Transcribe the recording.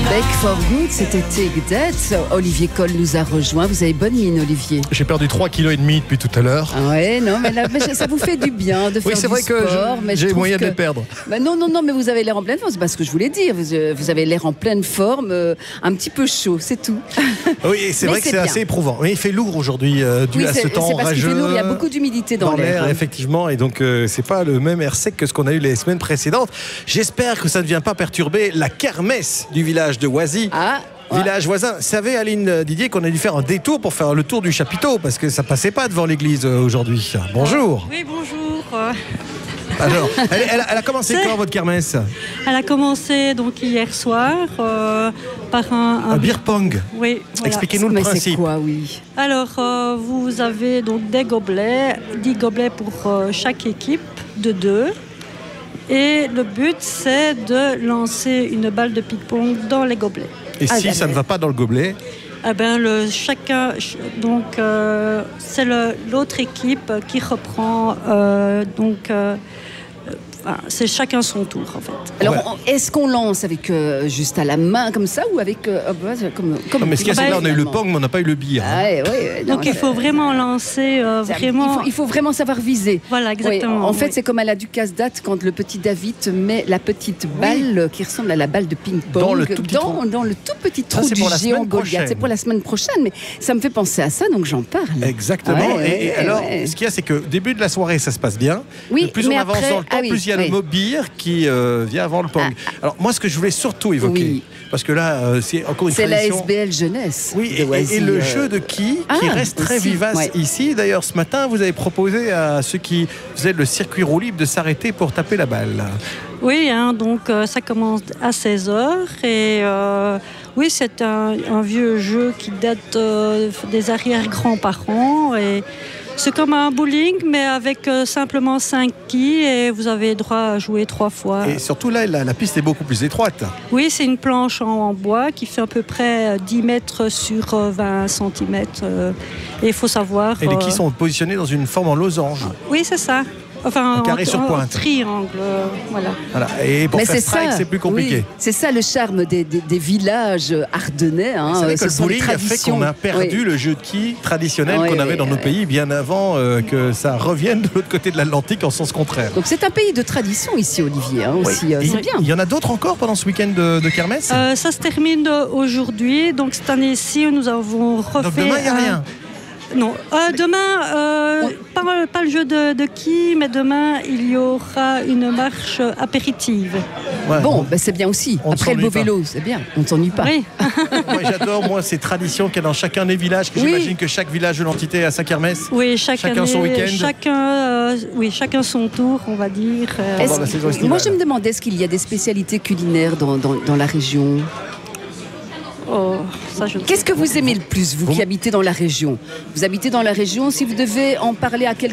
Back for Good, c'était Take That. Olivier Coll nous a rejoint. Vous avez bonne mine, Olivier. J'ai perdu 3,5 kg depuis tout à l'heure. Ah ouais, non, mais, là, mais ça vous fait du bien de faire oui, c'est du vrai sport. que j'ai moyen de les perdre. Bah non, mais vous avez l'air en pleine forme. C'est pas ce que je voulais dire. Vous avez l'air en pleine forme, un petit peu chaud, c'est tout. Oui, c'est vrai que c'est assez éprouvant. Mais il fait lourd aujourd'hui, dû à ce temps c'est parce rageux. qu'il fait lourd, il y a beaucoup d'humidité dans l'air. Effectivement, et donc c'est pas le même air sec que ce qu'on a eu les semaines précédentes. J'espère que ça ne vient pas perturber la kermesse du village de Oisy. Village voisin. Savez, Aline Didier, qu'on a dû faire un détour pour faire le tour du chapiteau parce que ça passait pas devant l'église aujourd'hui. Bonjour. Oui, bonjour. Alors, elle a commencé quand votre kermesse? Elle a commencé donc hier soir par un beer pong. Oui. Voilà. Expliquez-nous le principe. C'est quoi, oui. Alors, vous avez donc des gobelets, 10 gobelets pour chaque équipe de 2. Et le but, c'est de lancer une balle de ping-pong dans les gobelets. Et si ça ne va pas dans le gobelet? Chacun, donc c'est l'autre équipe qui reprend. C'est chacun son tour en fait. Alors, est-ce qu'on lance avec juste à la main comme ça ou avec comme non, mais ce qu'il y a, c'est que là, on a eu le pong, mais on n'a pas eu le beer. Donc il faut vraiment lancer vraiment. Il faut vraiment savoir viser. Voilà, exactement. En fait, c'est comme à la Ducasse-Date quand le petit David met la petite balle qui ressemble à la balle de ping-pong dans le tout petit trou du géant Goliath. C'est pour la semaine prochaine, mais ça me fait penser à ça, donc j'en parle. Exactement. Et alors, ce qu'il y a, c'est que début de la soirée, ça se passe bien. Oui, plus on avance dans le temps, plus il y a le mot beer qui vient avant le pong. Alors moi, ce que je voulais surtout évoquer, parce que là, c'est encore une tradition. C'est la SBL Jeunesse. Oui, et le jeu de qui reste très vivace ici. D'ailleurs, ce matin, vous avez proposé à ceux qui faisaient le circuit roue libre de s'arrêter pour taper la balle. Oui, donc ça commence à 16h et oui, c'est un vieux jeu qui date des arrière-grands-parents et c'est comme un bowling, mais avec simplement 5 quilles et vous avez droit à jouer 3 fois. Et surtout là, la piste est beaucoup plus étroite. Oui, c'est une planche en bois qui fait à peu près 10 mètres sur 20 cm. Et il faut savoir... Et les quilles sont positionnées dans une forme en losange. Oui, c'est ça. Enfin, un carré sur pointe. Triangle, voilà. Et pour faire strike, c'est plus compliqué. Oui, c'est ça le charme des villages ardennais. C'est vrai que le bowling a fait qu'on a perdu le jeu de quilles traditionnel qu'on avait dans nos pays bien avant que ça revienne de l'autre côté de l'Atlantique en sens contraire. Donc c'est un pays de tradition ici, Olivier. Aussi, c'est bien. Il y en a d'autres encore pendant ce week-end de kermesse? Ça se termine aujourd'hui. Donc cette année-ci, nous avons refait... Donc demain, il n'y a rien? Non, demain, pas le jeu de quilles, mais demain, il y aura une marche apéritive. Ouais, bon, c'est bien aussi. Après le beau vélo, c'est bien, on ne s'ennuie pas. Oui. Moi, j'adore, ces traditions qu'il y a dans chacun des villages. J'imagine que chaque village de l'entité a sa kermesse. Oui, chacun son week-end. Chacun son tour, on va dire. Moi, je me demandais, est-ce qu'il y a des spécialités culinaires dans la région? Qu'est-ce que vous aimez le plus, vous qui habitez dans la région? Vous habitez dans la région, si vous devez en parler à quelqu'un